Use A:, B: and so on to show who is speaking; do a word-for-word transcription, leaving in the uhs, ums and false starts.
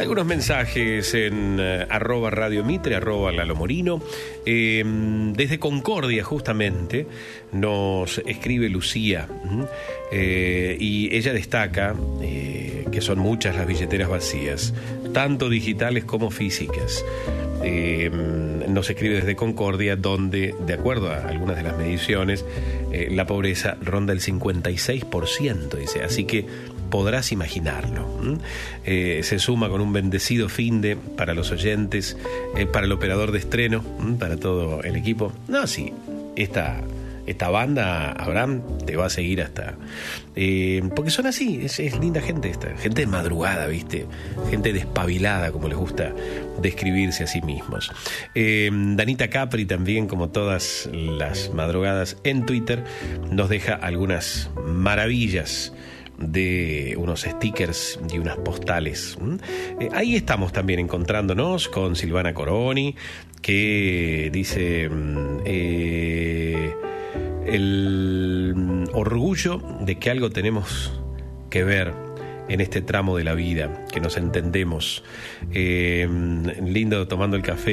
A: Algunos mensajes en eh, arroba Radio Mitre, arroba Lalo Morino. Eh, desde Concordia, justamente, nos escribe Lucía. Eh, y ella destaca eh, que son muchas las billeteras vacías, tanto digitales como físicas. Eh, nos escribe desde Concordia, donde, de acuerdo a algunas de las mediciones, eh, la pobreza ronda el cincuenta y seis por ciento, dice, así que podrás imaginarlo. ¿Mm? Eh, se suma con un bendecido finde para los oyentes, eh, para el operador de estreno, ¿Mm? para todo el equipo. No, sí, esta... Esta banda, Abraham, te va a seguir hasta... Eh, porque son así, es, es linda gente esta. Gente de madrugada, ¿viste? Gente despabilada, como les gusta describirse a sí mismos. Eh, Danita Capri también, como todas las madrugadas en Twitter, nos deja algunas maravillas de unos stickers y unas postales. Eh, ahí estamos también encontrándonos con Silvana Coroni, que dice... Eh, el orgullo de que algo tenemos que ver en este tramo de la vida, que nos entendemos. Eh, lindo tomando el café